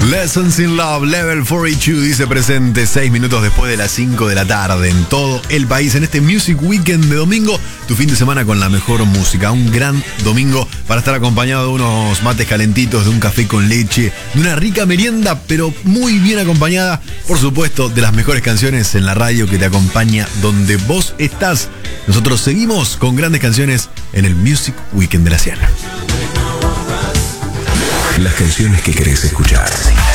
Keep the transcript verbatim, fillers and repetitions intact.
Lessons in Love, Level cuarenta y dos, dice presente, seis minutos después de las cinco de la tarde en todo el país, en este Music Weekend de domingo, tu fin de semana con la mejor música, un gran domingo para estar acompañado de unos mates calentitos, de un café con leche, de una rica merienda, pero muy bien acompañada, por supuesto, de las mejores canciones en la radio que te acompaña donde vos estás. Nosotros seguimos con grandes canciones en el Music Weekend de la Ciana. Las canciones que querés escuchar.